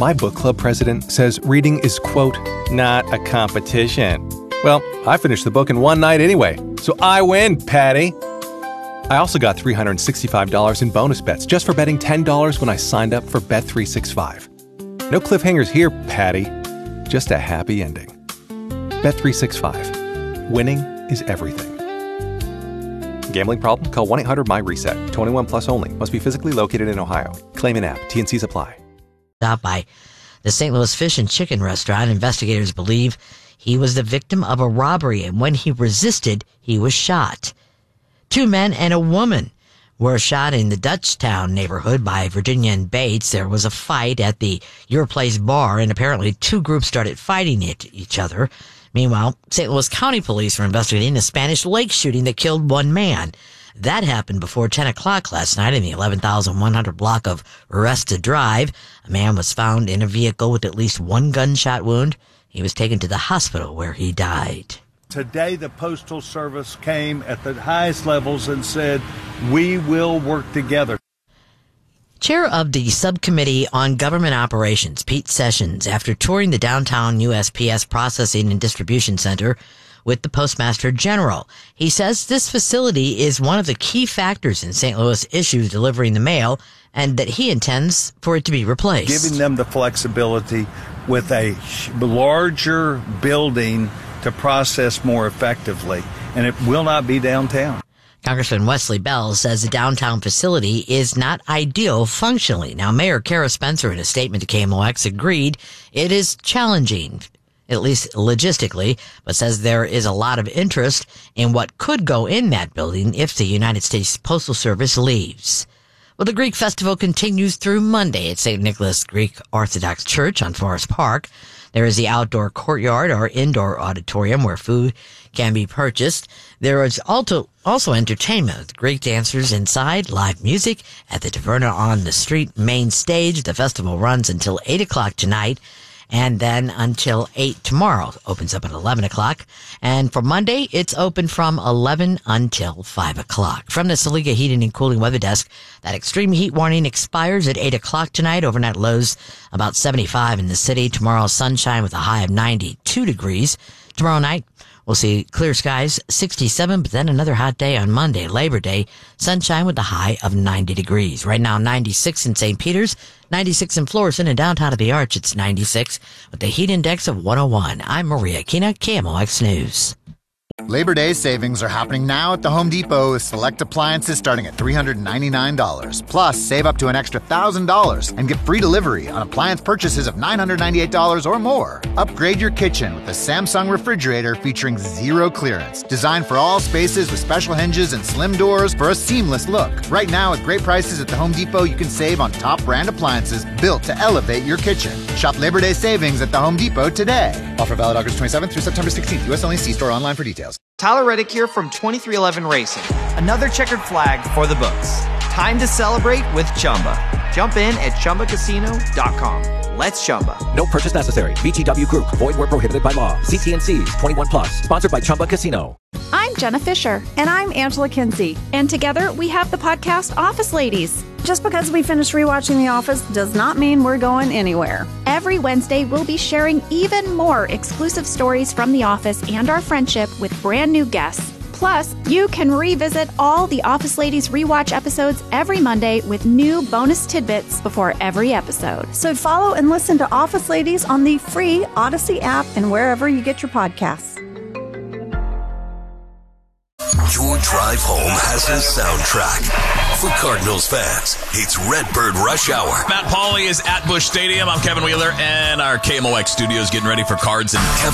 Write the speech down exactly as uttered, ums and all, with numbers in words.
My book club president says reading is, quote, not a competition. Well, I finished the book in one night anyway, so I win, Patty. I also got three hundred sixty-five dollars in bonus bets just for betting ten dollars when I signed up for Bet three sixty-five. No cliffhangers here, Patty. Just a happy ending. Bet three sixty-five. Winning is everything. Gambling problem? Call one eight hundred M Y reset. twenty-one plus only. Must be physically located in Ohio. Claim in app. T and Cs apply. Stopped by the Saint Louis Fish and Chicken restaurant. Investigators believe he was the victim of a robbery, and when he resisted, he was shot. Two men and a woman were shot in the Dutchtown neighborhood by Virginia and Bates. There was a fight at the Your Place bar, and apparently two groups started fighting at each other. Meanwhile, Saint Louis County Police were investigating a Spanish Lake shooting that killed one man. That happened before ten o'clock last night in the eleven thousand one hundred block of Aresta Drive. A man was found in a vehicle with at least one gunshot wound. He was taken to the hospital where he died. Today, the Postal Service came at the highest levels and said, we will work together. Chair of the Subcommittee on Government Operations, Pete Sessions, after touring the downtown U S P S Processing and Distribution Center with the Postmaster General. He says this facility is one of the key factors in Saint Louis issues delivering the mail, and that he intends for it to be replaced. Giving them the flexibility with a larger building to process more effectively, and it will not be downtown. Congressman Wesley Bell says the downtown facility is not ideal functionally. Now, Mayor Kara Spencer, in a statement to K M O X, agreed it is challenging, at least logistically, but says there is a lot of interest in what could go in that building if the United States Postal Service leaves. Well, the Greek festival continues through Monday at Saint Nicholas Greek Orthodox Church on Forest Park. There is the outdoor courtyard or indoor auditorium where food can be purchased. There is also, also entertainment with Greek dancers inside, live music at the Taverna on the Street main stage. The festival runs until eight o'clock tonight, and then until eight tomorrow. Opens up at eleven o'clock. And for Monday, it's open from eleven until five o'clock. From the Saliga Heating and Cooling Weather Desk, that extreme heat warning expires at eight o'clock tonight. Overnight lows about seventy-five in the city. Tomorrow, sunshine with a high of ninety-two degrees. Tomorrow night, we'll see clear skies, sixty-seven, but then another hot day on Monday, Labor Day. Sunshine with a high of ninety degrees. Right now, ninety-six in Saint Peter's, ninety-six in Florissant, and downtown at the Arch, it's ninety-six with a heat index of one oh one. I'm Maria Kina, K M O X News. Labor Day savings are happening now at the Home Depot with select appliances starting at three hundred ninety-nine dollars. Plus, save up to an extra one thousand dollars and get free delivery on appliance purchases of nine hundred ninety-eight dollars or more. Upgrade your kitchen with a Samsung refrigerator featuring zero clearance. Designed for all spaces with special hinges and slim doors for a seamless look. Right now, at great prices at the Home Depot, you can save on top brand appliances built to elevate your kitchen. Shop Labor Day savings at the Home Depot today. Offer valid August twenty-seventh through September sixteenth. U S only. See store online for details. Tyler Reddick here from twenty-three eleven Racing. Another checkered flag for the books. Time to celebrate with Chumba. Jump in at Chumba Casino dot com. Let's Chumba. No purchase necessary. V G W Group. Void where prohibited by law. See T and C's. twenty-one plus. Sponsored by Chumba Casino. I'm Jenna Fisher. And I'm Angela Kinsey. And together we have the podcast Office Ladies. Just because we finished rewatching The Office does not mean we're going anywhere. Every Wednesday, we'll be sharing even more exclusive stories from The Office and our friendship with brand new guests. Plus, you can revisit all the Office Ladies rewatch episodes every Monday with new bonus tidbits before every episode. So follow and listen to Office Ladies on the free Odyssey app and wherever you get your podcasts. Your drive home has a soundtrack. For Cardinals fans, it's Redbird Rush Hour. Matt Pauley is at Busch Stadium. I'm Kevin Wheeler, and our K M O X studios getting ready for Cards and Kevin